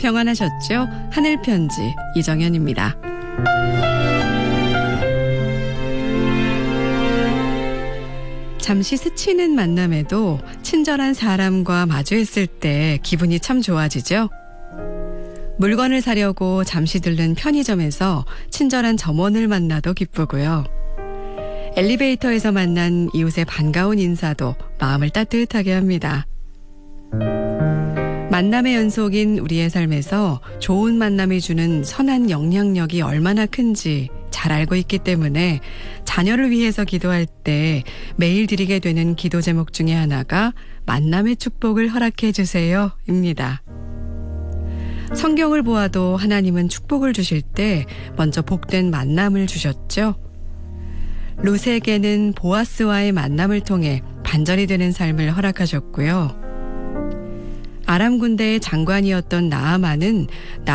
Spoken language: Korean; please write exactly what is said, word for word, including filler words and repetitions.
평안하셨죠? 하늘편지 이정현입니다. 잠시 스치는 만남에도 친절한 사람과 마주했을 때 기분이 참 좋아지죠? 물건을 사려고 잠시 들른 편의점에서 친절한 점원을 만나도 기쁘고요. 엘리베이터에서 만난 이웃의 반가운 인사도 마음을 따뜻하게 합니다. 만남의 연속인 우리의 삶에서 좋은 만남이 주는 선한 영향력이 얼마나 큰지 잘 알고 있기 때문에 자녀를 위해서 기도할 때 매일 드리게 되는 기도 제목 중에 하나가 만남의 축복을 허락해 주세요 입니다. 성경을 보아도 하나님은 축복을 주실 때 먼저 복된 만남을 주셨죠. 룻에게는 보아스와의 만남을 통해 반전이 되는 삶을 허락하셨고요. 아람 군대의 장관이었던 나아만은